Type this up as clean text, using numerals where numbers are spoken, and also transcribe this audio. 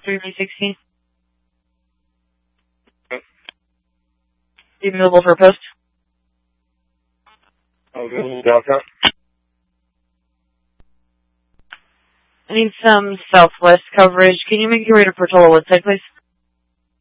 316. You available for a post? Okay, downtown. I need some southwest coverage. Can you make your way to Portola Woodside, please?